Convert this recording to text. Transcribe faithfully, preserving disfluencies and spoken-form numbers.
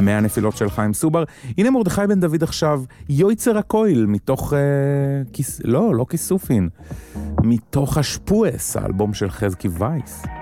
מהנפילות של חיים סובר. הנה מרדכי בן דוד עכשיו, יויצר הקויל, מתוך, אה, כיס... לא, לא כיסופין, מתוך השפועס, האלבום של חזקי וייס.